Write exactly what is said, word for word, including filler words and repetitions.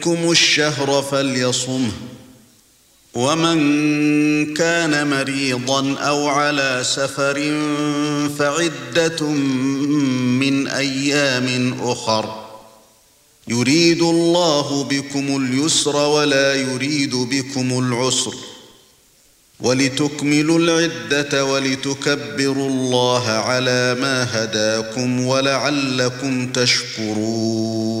منكم الشهر فليصمه ومن كان مريضا أو على سفر فعدة من أيام أخر يريد الله بكم اليسر ولا يريد بكم العسر ولتكملوا العدة ولتكبروا الله على ما هداكم ولعلكم تشكرون